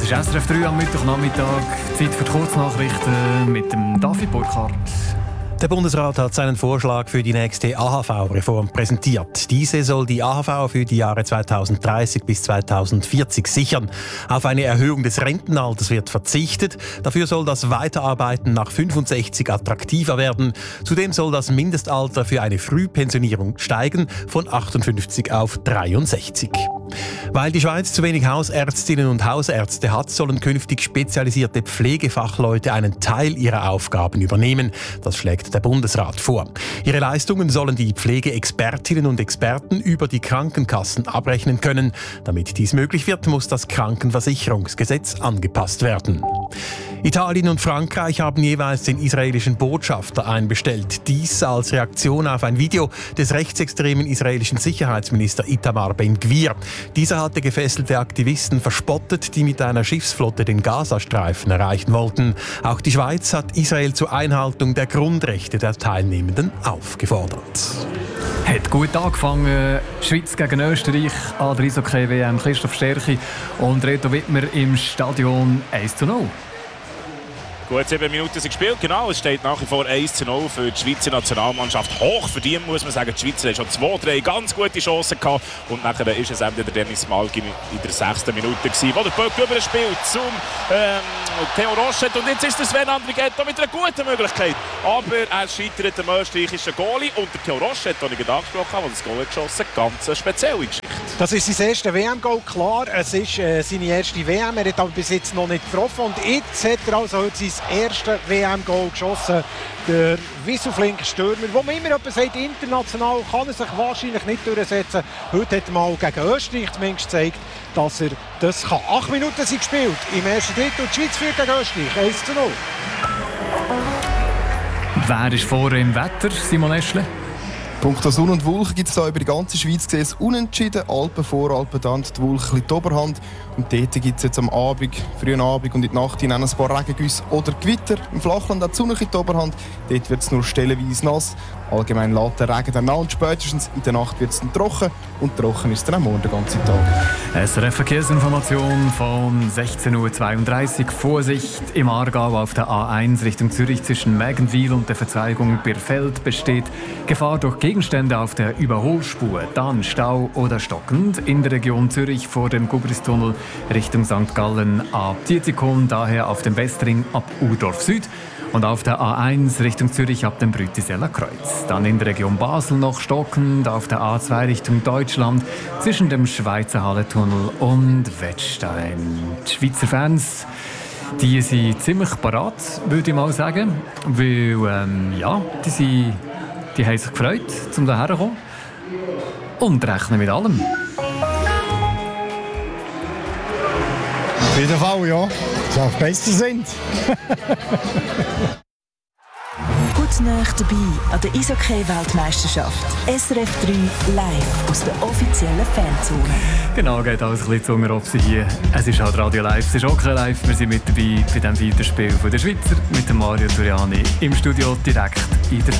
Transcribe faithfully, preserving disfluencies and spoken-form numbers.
Das ist S R F drei am Mittwochnachmittag. Zeit für die Kurznachrichten mit dem David Burkhardt. Der Bundesrat hat seinen Vorschlag für die nächste A H V-Reform präsentiert. Diese soll die A H V für die Jahre zweitausenddreißig bis zweitausendvierzig sichern. Auf eine Erhöhung des Rentenalters wird verzichtet. Dafür soll das Weiterarbeiten nach fünfundsechzig attraktiver werden. Zudem soll das Mindestalter für eine Frühpensionierung steigen von achtundfünfzig auf dreiundsechzig. Weil die Schweiz zu wenig Hausärztinnen und Hausärzte hat, sollen künftig spezialisierte Pflegefachleute einen Teil ihrer Aufgaben übernehmen. Das schlägt der Bundesrat vor. Ihre Leistungen sollen die Pflegeexpertinnen und Experten über die Krankenkassen abrechnen können. Damit dies möglich wird, muss das Krankenversicherungsgesetz angepasst werden. Italien und Frankreich haben jeweils den israelischen Botschafter einbestellt. Dies als Reaktion auf ein Video des rechtsextremen israelischen Sicherheitsminister Itamar Ben-Gvir. Dieser hatte gefesselte Aktivisten verspottet, die mit einer Schiffsflotte den Gazastreifen erreichen wollten. Auch die Schweiz hat Israel zur Einhaltung der Grundrechte der Teilnehmenden aufgefordert. Hat gut angefangen. Schweiz gegen Österreich an der Eishockey-W M. Christoph Stärchi und Reto Wittmer im Stadion eins zu null. Gut, sieben Minuten sind gespielt, genau. Es steht nach wie vor eins zu null für die Schweizer Nationalmannschaft. Hoch verdient, muss man sagen. Die Schweizer haben schon zwei, drei ganz gute Chancen gehabt. Und nachher ist es eben der Dennis Malgin in der sechsten Minute gewesen, wo der Böck überspielt zum ähm, Theo Roschet. Und jetzt ist der Sven Andrighetto mit einer guten Möglichkeit. Aber er scheitert dem österreichischen Goalie. Und der Theo Roschet, den ich gerade angesprochen habe, der das Goal geschossen hat, ganz eine spezielle Geschichte. Das ist sein erster W M-Goal, klar. Es ist äh, seine erste W M. Er hat aber bis jetzt noch nicht getroffen. Und jetzt hat er also heute sein erstes W M-Goal geschossen. Der Wisselflinke Stürmer, wo man immer jemand sagt, international kann er sich wahrscheinlich nicht durchsetzen. Heute hat er mal gegen Österreich zumindest gezeigt, dass er das kann. Acht Minuten sind gespielt im ersten Drittel. Die Schweiz führt gegen Österreich eins zu null. Wer ist vorher im Wetter, Simon Eschle? Punkto Sonne und Wolken gibt es hier über die ganze Schweiz gesehen unentschieden. Alpen vor, Alpen dann, die Wolken in die Oberhand. Und dort gibt es jetzt am Abend, frühen Abend und in der Nacht hinein ein paar Regengüsse oder Gewitter. Im Flachland hat die Sonne in die Oberhand. Dort wird es nur stellenweise nass. Allgemein lässt der Regen dann nach und spätestens in der Nacht wird es dann trocken. Und trocken ist es dann auch morgen den ganzen Tag. S R F Verkehrsinformation von sechzehn Uhr zweiunddreißig. Vorsicht im Aargau auf der A eins Richtung Zürich zwischen Mägenwil und der Verzweigung Birfeld besteht Gefahr durch Gegenstände auf der Überholspur. Dann Stau oder stockend in der Region Zürich vor dem Gubristunnel Richtung Sankt Gallen ab Tietzikon, daher auf dem Westring ab Urdorf Süd. Und auf der A eins Richtung Zürich ab dem Brütiseller Kreuz. Dann in der Region Basel noch stockend auf der A zwei Richtung Deutschland zwischen dem Schweizer Hallentunnel und Wettstein. Die Schweizer Fans, die sind ziemlich parat, würde ich mal sagen. Weil, ähm, ja, die, sind, die haben sich gefreut, um hierher zu kommen. Und rechnen mit allem. Auf jeden Fall, ja. Das auch besser sind. Hautnah dabei an der Eishockey-Weltmeisterschaft. S R F drei live aus der offiziellen Fanzone. Genau, geht alles ein bisschen zu mir, ob sie hier. Es ist halt Radio Live, es ist Hockey Live. Wir sind mit dabei bei diesem Weiterspiel von der Schweizer mit dem Mario Turiani im Studio direkt in der